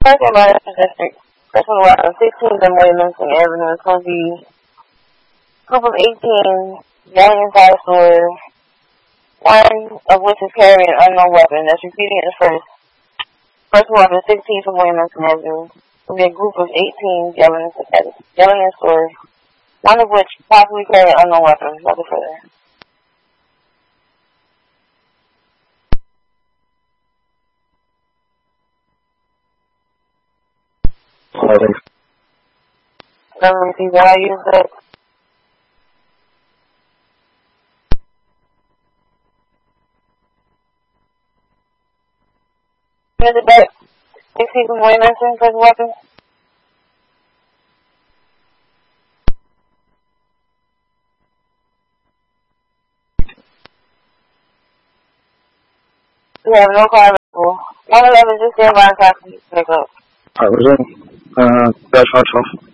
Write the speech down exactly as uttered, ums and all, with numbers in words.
First in my district, personal weapon sixteen on Williamson Avenue is going to be a group of eighteen young and five stores, one of which is carrying an unknown weapon. That's repeating it first. Personal weapon sixteen from Williamson Avenue will be a group of eighteen yelling in stores, one of which possibly carrying an unknown weapon. Nothing further. Let me see what I use it. Here's the back. sixteen from Williamson for the weapon. We have no car available. one eleven, just stand by and pick up. Alright, we're in. Uh, dash five twelve.